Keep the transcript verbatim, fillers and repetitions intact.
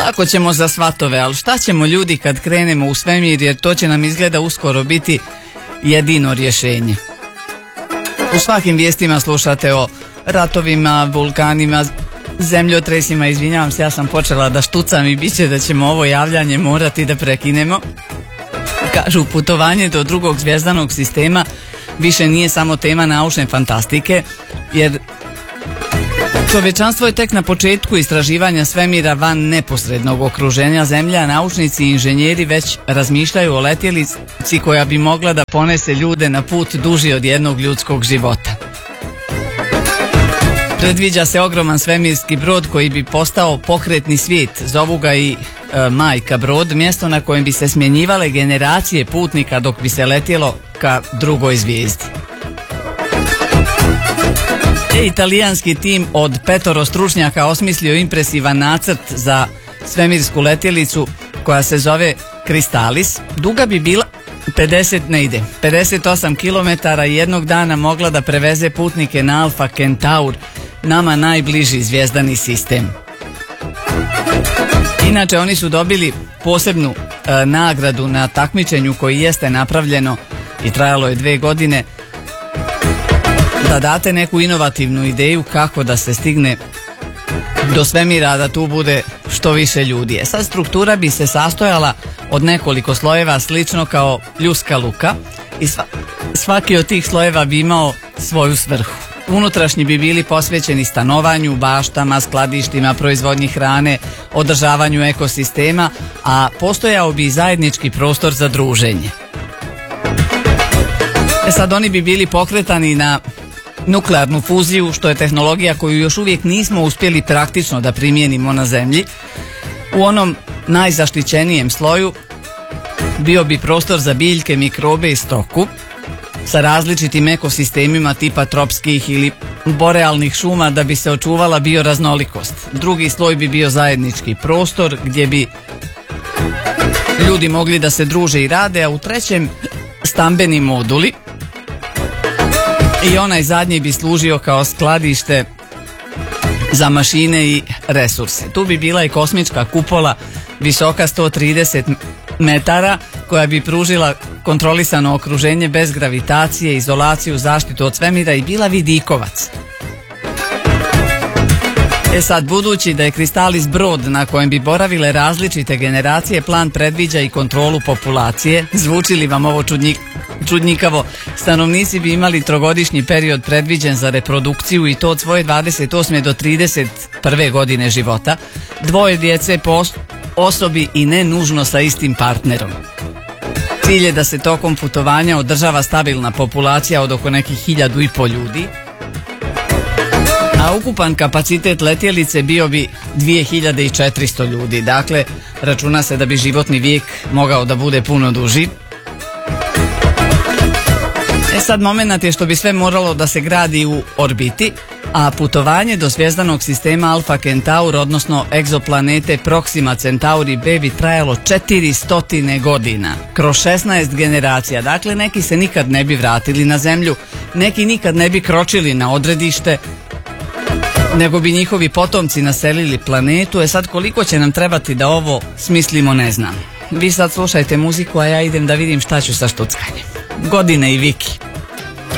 Lako ćemo za svatove, ali šta ćemo ljudi kad krenemo u svemir, jer to će nam izgleda uskoro biti jedino rješenje. U svakim vijestima slušate o ratovima, vulkanima, zemljotresima. Izvinjavam se, ja sam počela da štucam i bit će da ćemo ovo javljanje morati da prekinemo. Kažu, putovanje do drugog zvjezdanog sistema više nije samo tema naučne fantastike, jer čovječanstvo je tek na početku istraživanja svemira van neposrednog okruženja Zemlje, a naučnici i inženjeri već razmišljaju o letjelici koja bi mogla da ponese ljude na put duži od jednog ljudskog života. Predviđa se ogroman svemirski brod koji bi postao pokretni svijet, zovu ga i e, Majka brod, mjesto na kojem bi se smjenjivale generacije putnika dok bi se letjelo ka drugoj zvijezdi. E, italijanski tim od petoro stručnjaka osmislio impresivan nacrt za svemirsku letjelicu koja se zove Kristalis. Duga bi bila pedeset, ne ide, pedeset osam kilometara i jednog dana mogla da preveze putnike na Alfa Kentaur, nama najbliži zvijezdani sistem. Inače, oni su dobili posebnu e, nagradu na takmičenju koji jeste napravljeno i trajalo je dve godine, da date neku inovativnu ideju kako da se stigne do svemira, da tu bude što više ljudi. E sad, struktura bi se sastojala od nekoliko slojeva, slično kao ljuska luka, i sva, svaki od tih slojeva bi imao svoju svrhu. Unutrašnji bi bili posvećeni stanovanju, baštama, skladištima, proizvodnji hrane, održavanju ekosistema, a postojao bi i zajednički prostor za druženje. E sad, oni bi bili pokretani na nuklearnu fuziju, što je tehnologija koju još uvijek nismo uspjeli praktično da primijenimo na Zemlji. U onom najzaštićenijem sloju bio bi prostor za biljke, mikrobe i stoku sa različitim ekosistemima tipa tropskih ili borealnih šuma da bi se očuvala bioraznolikost. Drugi sloj bi bio zajednički prostor gdje bi ljudi mogli da se druže i rade, a u trećem stambeni moduli, i onaj zadnji bi služio kao skladište za mašine i resurse. Tu bi bila i kosmička kupola visoka sto trideset metara koja bi pružila kontrolisano okruženje bez gravitacije, izolaciju, zaštitu od svemira i bila vidikovac. E sad, budući da je Kristalis brod na kojem bi boravile različite generacije, plan predviđa i kontrolu populacije. Zvuči li vam ovo čudnjik, čudnjikavo? Stanovnici bi imali trogodišnji period predviđen za reprodukciju i to od svoje dvadeset osme do trideset prve godine života. Dvoje djece po osobi i ne nužno sa istim partnerom. Cilj je da se tokom putovanja održava stabilna populacija od oko nekih hiljadu i po ljudi, a ukupan kapacitet letjelice bio bi dvije hiljade četiristo ljudi. Dakle, računa se da bi životni vijek mogao da bude puno duži. E sad, moment je što bi sve moralo da se gradi u orbiti, a putovanje do zvjezdanog sistema Alfa Kentaur, odnosno egzoplanete Proxima Centauri B, bi trajalo četiristo godina, kroz šesnaest generacija. Dakle, neki se nikad ne bi vratili na Zemlju, neki nikad ne bi kročili na odredište, nego bi njihovi potomci naselili planetu. E sad, koliko će nam trebati da ovo smislimo, ne znam. Vi sad slušajte muziku, a ja idem da vidim šta ću sa štuckanjem. Godine i Viki.